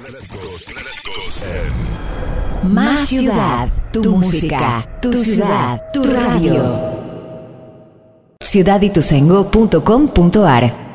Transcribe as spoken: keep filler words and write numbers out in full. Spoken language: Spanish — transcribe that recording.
Clásicos, clásicos en Más Ciudad, tu música, tu ciudad, tu radio. ciudad ituzaingó punto com punto ar